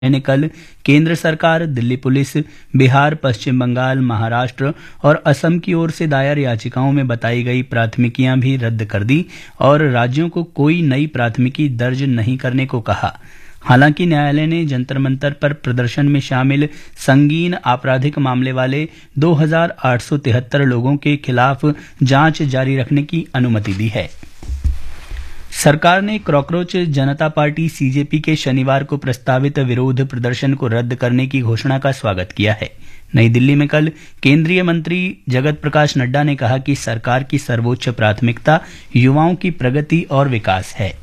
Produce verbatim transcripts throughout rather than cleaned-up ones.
ने कल केंद्र सरकार, दिल्ली पुलिस, बिहार, पश्चिम बंगाल, महाराष्ट्र और असम की ओर से दायर याचिकाओं में बताई गई प्राथमिकियां भी रद्द कर दी और राज्यों को कोई नई प्राथमिकी दर्ज नहीं करने को कहा। हालांकि न्यायालय ने जंतर मंतर पर प्रदर्शन में शामिल संगीन आपराधिक मामले वाले दो हजार आठ सौ तिहत्तर लोगों के खिलाफ जांच जारी रखने की अनुमति दी है। सरकार ने कॉकरोच जनता पार्टी सीजेपी के शनिवार को प्रस्तावित विरोध प्रदर्शन को रद्द करने की घोषणा का स्वागत किया है। नई दिल्ली में कल केंद्रीय मंत्री जगत प्रकाश नड्डा ने कहा कि सरकार की सर्वोच्च प्राथमिकता युवाओं की प्रगति और विकास है।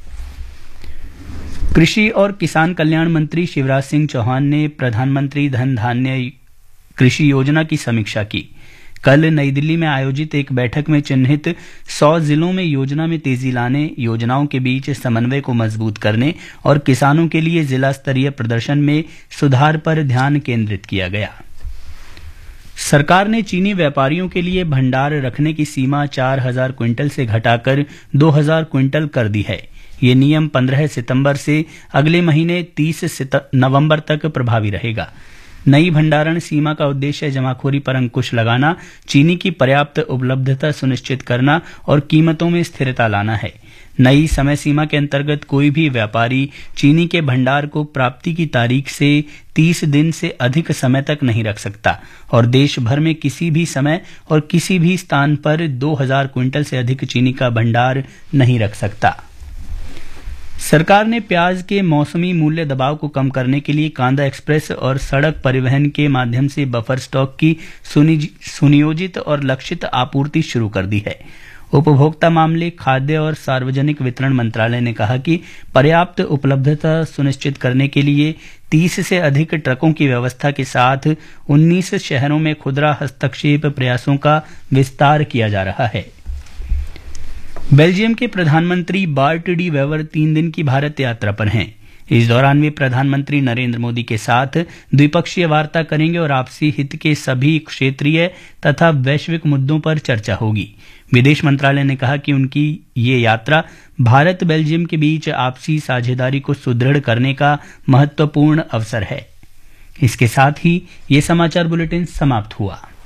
कृषि और किसान कल्याण मंत्री शिवराज सिंह चौहान ने प्रधानमंत्री धन धान्य कृषि योजना की समीक्षा की। कल नई दिल्ली में आयोजित एक बैठक में चिन्हित सौ जिलों में योजना में तेजी लाने, योजनाओं के बीच समन्वय को मजबूत करने और किसानों के लिए जिला स्तरीय प्रदर्शन में सुधार पर ध्यान केंद्रित किया गया। सरकार ने चीनी व्यापारियों के लिए भंडार रखने की सीमा चार हजार क्विंटल से घटाकर दो हजार क्विंटल कर दी है। ये नियम पंद्रह सितंबर से अगले महीने तीस नवंबर तक प्रभावी रहेगा। नई भंडारण सीमा का उद्देश्य जमाखोरी पर अंकुश लगाना, चीनी की पर्याप्त उपलब्धता सुनिश्चित करना और कीमतों में स्थिरता लाना है। नई समय सीमा के अंतर्गत कोई भी व्यापारी चीनी के भंडार को प्राप्ति की तारीख से तीस दिन से अधिक समय तक नहीं रख सकता और देश भर में किसी भी समय और किसी भी स्थान पर दो हजार क्विंटल से अधिक चीनी का भंडार नहीं रख सकता। सरकार ने प्याज के मौसमी मूल्य दबाव को कम करने के लिए कांदा एक्सप्रेस और सड़क परिवहन के माध्यम से बफर स्टॉक की सुनियोजित और लक्षित आपूर्ति शुरू कर दी है। उपभोक्ता मामले, खाद्य और सार्वजनिक वितरण मंत्रालय ने कहा कि पर्याप्त उपलब्धता सुनिश्चित करने के लिए तीस से अधिक ट्रकों की व्यवस्था के साथ उन्नीस शहरों में खुदरा हस्तक्षेप प्रयासों का विस्तार किया जा रहा है। बेल्जियम के प्रधानमंत्री बार्ट डी वेवर तीन दिन की भारत यात्रा पर हैं। इस दौरान वे प्रधानमंत्री नरेंद्र मोदी के साथ द्विपक्षीय वार्ता करेंगे और आपसी हित के सभी क्षेत्रीय तथा वैश्विक मुद्दों पर चर्चा होगी। विदेश मंत्रालय ने कहा कि उनकी ये यात्रा भारत बेल्जियम के बीच आपसी साझेदारी को सुदृढ़ करने का महत्वपूर्ण अवसर है। इसके साथ ही ये समाचार बुलेटिन समाप्त हुआ।